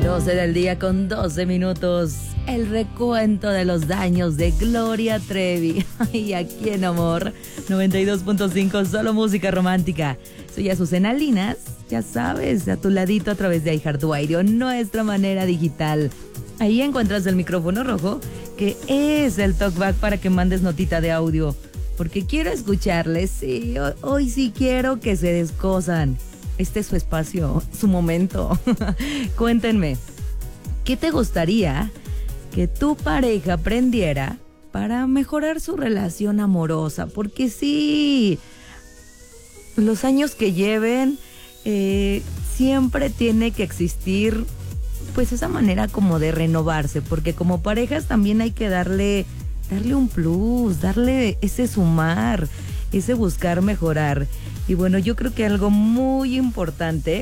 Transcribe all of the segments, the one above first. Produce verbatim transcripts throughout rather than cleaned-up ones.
doce del día con doce minutos. El recuento de los daños de Gloria Trevi. Y aquí en Amor noventa y dos punto cinco, solo música romántica. Soy Azucena Linas, ya sabes, a tu ladito a través de iHeartRadio, nuestra manera digital. Ahí encuentras el micrófono rojo, que es el talkback para que mandes notita de audio. Porque quiero escucharles, sí, hoy sí quiero que se descosan. Este es su espacio, su momento. Cuéntenme, ¿qué te gustaría que tu pareja aprendiera para mejorar su relación amorosa? Porque sí, los años que lleven, eh, siempre tiene que existir pues esa manera como de renovarse, porque como parejas también hay que darle, darle un plus, darle ese sumar, ese buscar mejorar. Y bueno, yo creo que algo muy importante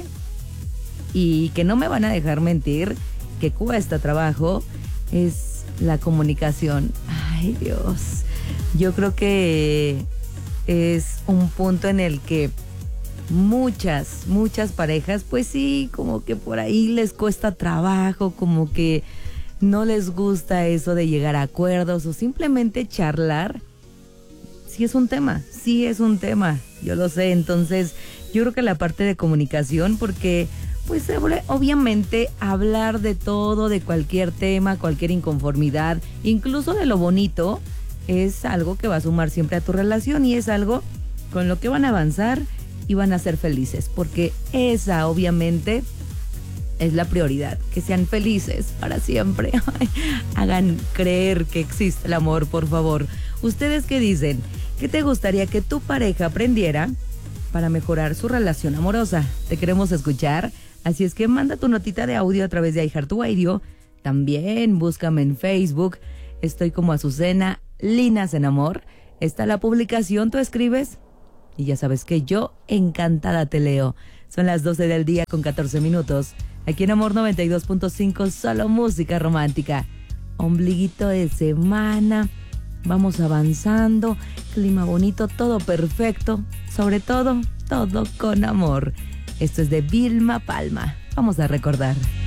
y que no me van a dejar mentir, que cuesta trabajo, es la comunicación. Ay, Dios. Yo creo que es un punto en el que muchas, muchas parejas, pues sí, como que por ahí les cuesta trabajo, como que no les gusta eso de llegar a acuerdos o simplemente charlar. Sí es un tema, sí es un tema, yo lo sé. Entonces yo creo que la parte de comunicación, porque pues obviamente hablar de todo, de cualquier tema, cualquier inconformidad, incluso de lo bonito, es algo que va a sumar siempre a tu relación y es algo con lo que van a avanzar y van a ser felices, porque esa obviamente es la prioridad, que sean felices para siempre. Hagan creer que existe el amor, por favor. ¿Ustedes qué dicen? ¿Qué te gustaría que tu pareja aprendiera para mejorar su relación amorosa? Te queremos escuchar, así es que manda tu notita de audio a través de iHeartRadio. También búscame en Facebook, estoy como Azucena Linas en Amor. Está la publicación, tú escribes y ya sabes que yo encantada te leo. Son las doce del día con catorce minutos. Aquí en Amor noventa y dos punto cinco, solo música romántica. Ombliguito de semana, vamos avanzando, clima bonito, todo perfecto. Sobre todo, todo con amor. Esto es de Vilma Palma. Vamos a recordar.